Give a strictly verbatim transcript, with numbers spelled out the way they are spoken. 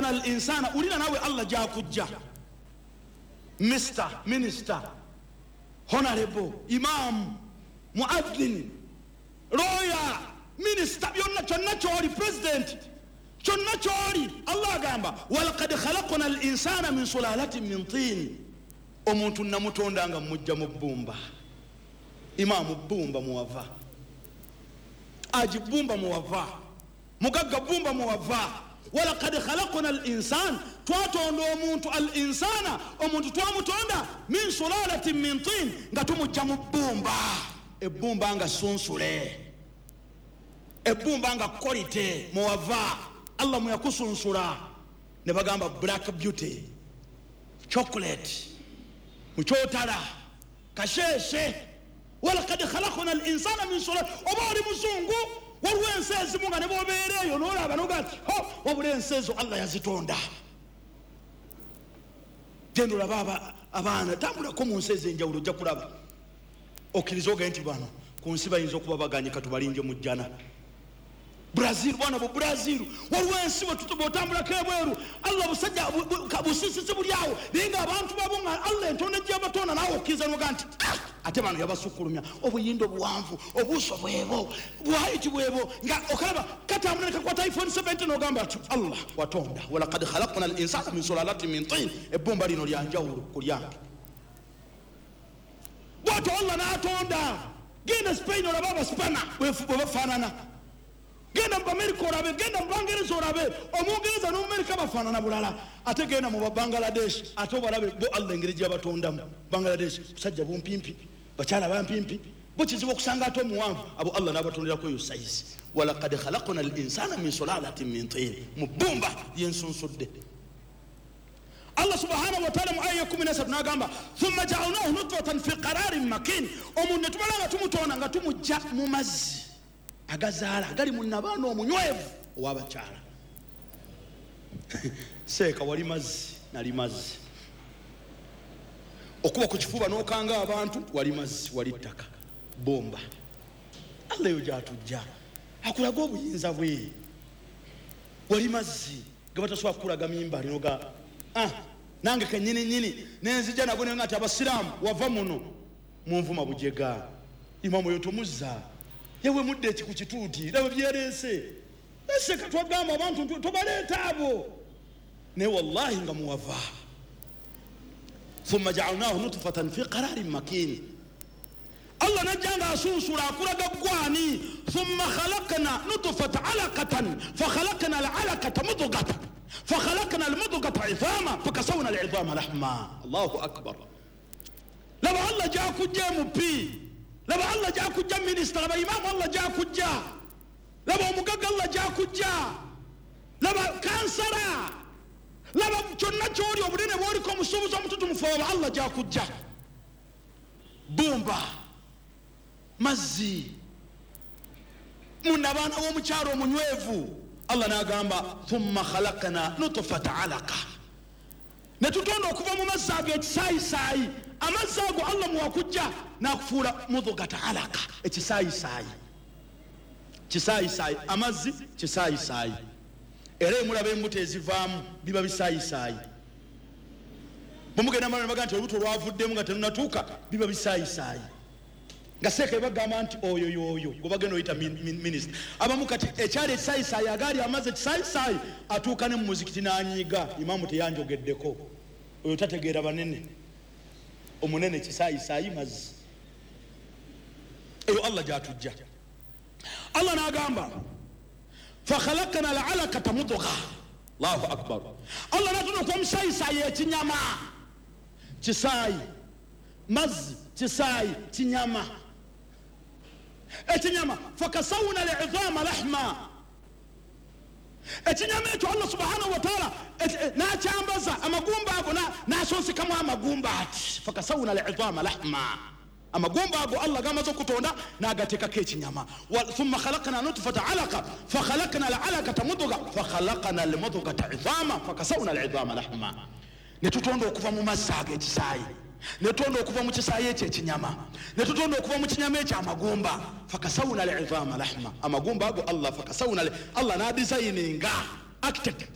khalaqna al-insana ulina nawe Allah jakujja Mister Minister Honorable Imam Muadhin Lawyer Minister byonna kyonna kyoli President kyonna kyoli Allah agamba walaqad khalaqna al-insana min sulalatin min tin omuntu namutonda nga mujja mu bbumba Imam bbumba muwava ajibumba muwava mugagga bumba muwava walaqad khalaqna al-insana twatonda omuntu al-insana omuntu twamutonda min sulalatin min tin nga tumujja mu bbumba ebbumba nga sunsule ebbumba nga kolite muwava Allah muyakusunsula ne bagamba black beauty chocolate muchotala kasheshe walaqad khalaqna al-insana min sulalatin obali muzungu waliwo ensezi munga ne bobeereyo n'olaba n'ogati ho wabula ensezo Allah yazitonda genda olaba abaana tambulako mu nsezi enjawulo ojja kulaba okkiriza ogaye nti bano ku nsi bayinza okuba baganyika tubalinje mu jjana Brazil bwana bo Brazil waliwo ensi bwotambulako ebweru Allah busajja busisisi buli awo naye nga abantu babunga Allah entonde gyebatonda naawe okkiriza n'oga nti ate bano yabasukkulumya obuyindo buwanvu obuuso bwebo bwayiti bwebo nga okalaba katambula ne kakwata iPhone seventeen n'ogamba ati Allah watonda walaqad khalaqna al-insana min sulalatin min tin ebbumba lino lya njawulo ku lyange bw'atyo Allah n'atonda genda Spain olaba abasipana bwe bafaanana genda mu America olabe genda mu Bangereza olabe Omungereza n'Omumerika bafaanana bulala ate genda mu Bangladesh ate obalabe bo Allah engeri gyabatondamu Bangladesh musajja bumpimpi bakyala bampimpi bo kizibu okusanga ate omuwanvu abo Allah n'abatonderako eyo sayizi walaqad khalaqna al-insana min sulalatin min tin mu bbumba lyensunsudde Allah subhanahu wa ta'ala mu aya kumi na ssatu n'agamba thumma ja'alnahu nutfatan fi qararin makin omuntu ne tumala nga tumutonda nga tumujja mu mazzi agazaala gali mu nabaana omunywevu owabakyala seeka wali mazzi nali mazzi okuba ku kifuba n'okanga abantu wali mazzi wali ttaka bomba Allah yo gyatujja akulaga obuyinza bwe wali mazzi gabatasobola kukulaga mimba linoga ah nange kenyini nyini nenzija nabo nenga ati abasiraamu wava muno munvuma bujega imamu yo tomuzza yewe mudde ki ku kituuti laba byerese ese katwagamba abantu tobaleeta abo ne wallahi nga muwava thumma ja'alnahu nutfatan fi qararin makin Allah najanga asunsula akulaga gwani thumma khalaqna nutfatan alaqatan fa khalaqna al'alaqata mudghatan fa khalaqna al-mudghata 'idhama fa kasawna al-'idhama lahma Allahu akbar laba Allah jaaku jemu pi laba Allah jakujja minister laba imam Allah jakujja laba omugagga Allah jakujja laba kansara laba kyonna kyoli obunene bwoliko omusuubuzi omututumufu oba Allah jakujja bumba mazzi munabaana w'omukyalo omunywevu Allah n'agamba thumma khalaqna nutfata alaqa ne tutonda okuva mu mazzi ago ekisaayisayi amazzi ago Allah muwakujja nakufuula mudghata alaqa ekisaayisayi kisaayisayi amazzi kisaayisayi era emulaba embuto ezivaamu biba bisaayisayi bwemugenda mala nebaga nti olubuto lwavuddemu nga tenunatuuka biba bisaayisayi nga seeka bagamba nti oyo yoyo gwe bagenda oyita minisita abamu kati ekyali ekisaayisayi agaali amazzi ekisaayisayi atuuka ne mu muzikiti n'anyiiga imamu teyanjogeddeko oyo tategeera banene omunene kisaayisayi mazzi eyo Allah gyatujja Allah n'agamba fakhalaqna al'alaqata mudgha Allahu akbar Allah n'atuna okuba musaayisayi ekinyama kisaayi mazzi kisaayi kinyama ekinyama fakasawna al'idhama lahma ekinyama ekyo Allah subhanahu wa ta'ala n'akyambaza amagumba ago n'asonsekamu amagumba ati fakasawna al'idhama lahma amagumba ago Allah gamaze okutonda n'agateekako ekinyama thumma khalaqna nutfata alaqa fakhalaqna al'alaqata mudgha fakhalaqna al-mudghata 'idhama fakasawna al'idhama lahma ne tutonda okuva mu mazzi ago ekisaayi ne tutonda okuva mu kisaayi ekyo ekinyama ne tutonda okuva mu kinyama ekyo amagumba fakasawna al'idhama lahma amagumba ago Allah fakasawna Allah n'adizayininga architect